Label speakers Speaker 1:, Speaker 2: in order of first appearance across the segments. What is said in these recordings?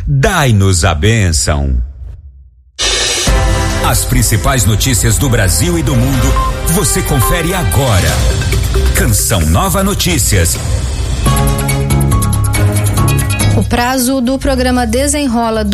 Speaker 1: dai-nos a bênção. As principais notícias do Brasil e do mundo, você confere agora. Canção Nova Notícias.
Speaker 2: O prazo do programa Desenrola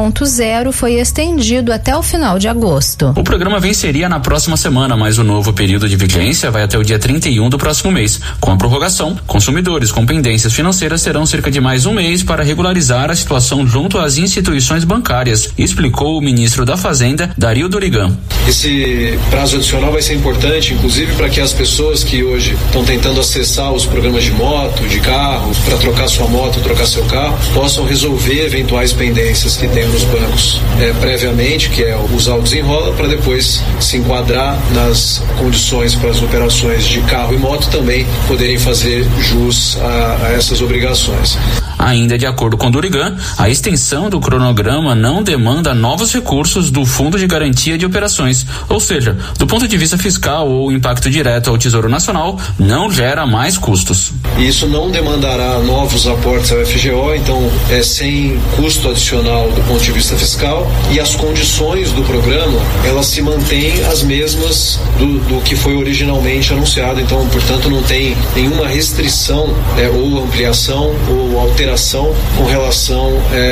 Speaker 2: 2.0 foi estendido até o final de agosto.
Speaker 3: O programa venceria na próxima semana, mas o novo período de vigência vai até o dia 31 do próximo mês. Com a prorrogação, consumidores com pendências financeiras terão cerca de mais um mês para regularizar a situação junto às instituições bancárias, explicou o ministro da Fazenda, Dario Dorigan.
Speaker 4: Esse prazo adicional vai ser importante, inclusive para que as pessoas que hoje estão tentando acessar os programas de moto, de carro, para trocar sua moto, trocar seu carro, possam resolver eventuais pendências que tenham nos bancos previamente, que é usar o Desenrola, para depois se enquadrar nas condições para as operações de carro e moto também poderem fazer jus a essas obrigações.
Speaker 3: Ainda de acordo com Dorigan, a extensão do cronograma não demanda novos recursos do Fundo de Garantia de Operações, ou seja, do ponto de vista fiscal ou impacto direto ao Tesouro Nacional, não gera mais custos.
Speaker 4: Isso não demandará novos aportes ao FGO, então é sem custo adicional do ponto de vista fiscal, e as condições do programa, elas se mantêm as mesmas do que foi originalmente anunciado, então, portanto, não tem nenhuma restrição ou ampliação ou alteração com relação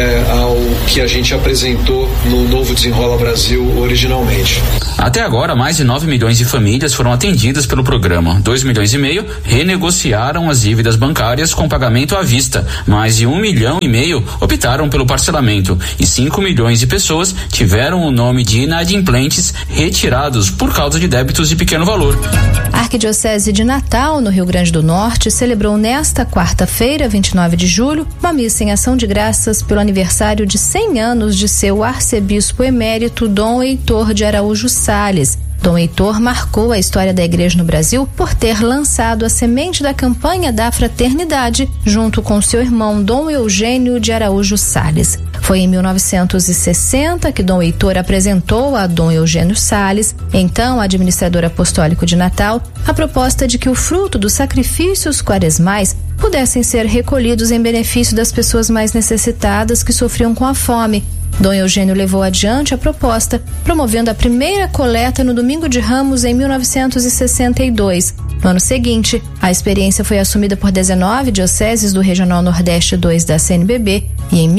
Speaker 4: ao que a gente apresentou no novo Desenrola Brasil originalmente.
Speaker 3: Até agora, mais de 9 milhões de famílias foram atendidas pelo programa. 2,5 milhões renegociaram as dívidas bancárias com pagamento à vista. Mais de 1,5 milhão optaram pelo parcelamento e 5 milhões de pessoas tiveram o nome de inadimplentes retirados por causa de débitos de pequeno valor.
Speaker 2: A Arquidiocese de Natal, no Rio Grande do Norte, celebrou nesta quarta-feira, 29 de julho, uma missa em ação de graças pelo aniversário de 100 anos de seu arcebispo emérito, Dom Heitor de Araújo Salles. Dom Heitor marcou a história da Igreja no Brasil por ter lançado a semente da campanha da fraternidade junto com seu irmão Dom Eugênio de Araújo Salles. Foi em 1960 que Dom Heitor apresentou a Dom Eugênio Salles, então administrador apostólico de Natal, a proposta de que o fruto dos sacrifícios quaresmais pudessem ser recolhidos em benefício das pessoas mais necessitadas que sofriam com a fome. Dom Eugênio levou adiante a proposta, promovendo a primeira coleta no Domingo de Ramos em 1962. No ano seguinte, a experiência foi assumida por 19 dioceses do Regional Nordeste 2 da CNBB e em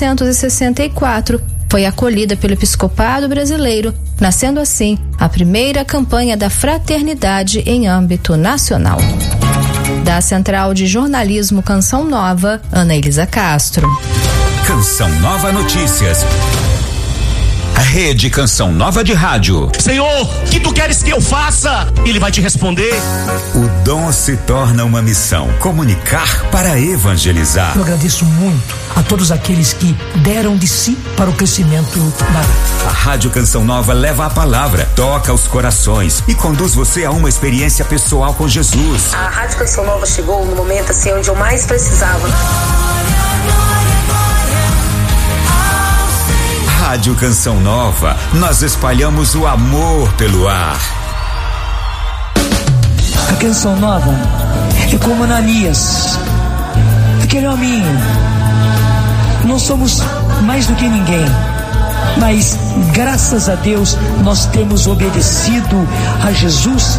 Speaker 2: 1964 foi acolhida pelo Episcopado Brasileiro, nascendo assim a primeira campanha da fraternidade em âmbito nacional. Da Central de Jornalismo Canção Nova, Ana Elisa Castro.
Speaker 1: Canção Nova Notícias. A Rede Canção Nova de Rádio.
Speaker 5: Senhor, o que tu queres que eu faça? Ele vai te responder.
Speaker 1: O dom se torna uma missão: comunicar para evangelizar.
Speaker 6: Eu agradeço muito a todos aqueles que deram de si para o crescimento da rádio.
Speaker 1: A Rádio Canção Nova leva a palavra, toca os corações e conduz você a uma experiência pessoal com Jesus.
Speaker 7: A Rádio Canção Nova chegou no momento assim onde eu mais precisava.
Speaker 1: Rádio Canção Nova, nós espalhamos o amor pelo ar.
Speaker 6: A Canção Nova é como Ananias, aquele hominho. Não somos mais do que ninguém, mas graças a Deus nós temos obedecido a Jesus